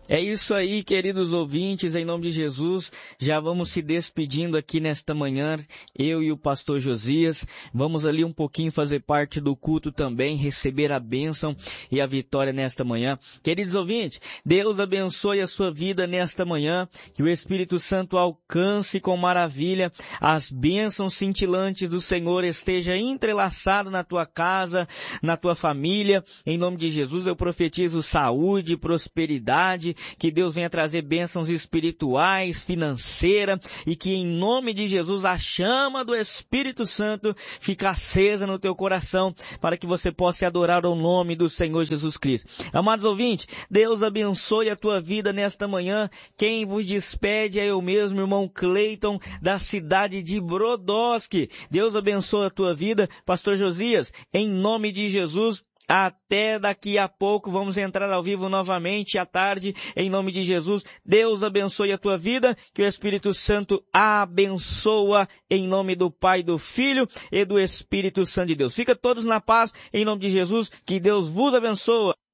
É isso aí, queridos ouvintes, em nome de Jesus, já vamos se despedindo aqui nesta manhã, eu e o pastor Josias, vamos ali um pouquinho fazer parte do culto também, receber a bênção e a vitória nesta manhã. Queridos ouvintes, Deus abençoe a sua vida nesta manhã, que o Espírito Santo alcance com maravilha as bênçãos cintilantes do Senhor, esteja entrelaçado na tua casa, na tua família, em nome de Jesus eu profetizo saúde, prosperidade, que Deus venha trazer bênçãos espirituais, financeiras, e que em nome de Jesus a chama do Espírito Santo fique acesa no teu coração, para que você possa adorar o nome do Senhor Jesus Cristo. Amados ouvintes, Deus abençoe a tua vida nesta manhã. Quem vos despede é eu mesmo, irmão Cleiton, da cidade de Brodowski. Deus abençoe a tua vida, pastor Josias, em nome de Jesus. Até daqui a pouco, vamos entrar ao vivo novamente à tarde, em nome de Jesus. Deus abençoe a tua vida, que o Espírito Santo abençoa, em nome do Pai, do Filho e do Espírito Santo de Deus. Fica todos na paz, em nome de Jesus, que Deus vos abençoe.